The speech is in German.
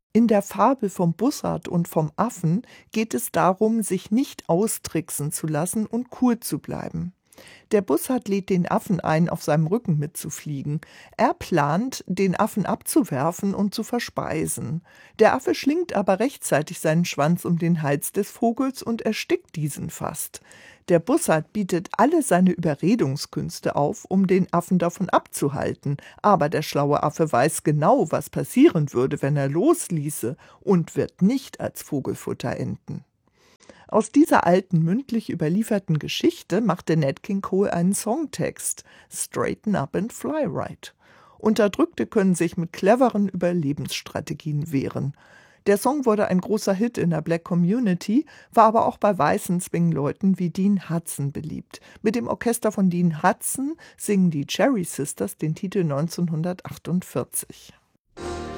In der Fabel vom Bussard und vom Affen geht es darum, sich nicht austricksen zu lassen und cool zu bleiben. Der Bussard lädt den Affen ein, auf seinem Rücken mitzufliegen. Er plant, den Affen abzuwerfen und zu verspeisen. Der Affe schlingt aber rechtzeitig seinen Schwanz um den Hals des Vogels und erstickt diesen fast. Der Bussard bietet alle seine Überredungskünste auf, um den Affen davon abzuhalten. Aber der schlaue Affe weiß genau, was passieren würde, wenn er losließe, und wird nicht als Vogelfutter enden. Aus dieser alten, mündlich überlieferten Geschichte machte Nat King Cole einen Songtext, Straighten Up and Fly Right. Unterdrückte können sich mit cleveren Überlebensstrategien wehren. Der Song wurde ein großer Hit in der Black Community, war aber auch bei weißen Swing-Leuten wie Dean Hudson beliebt. Mit dem Orchester von Dean Hudson singen die Cherry Sisters den Titel 1948.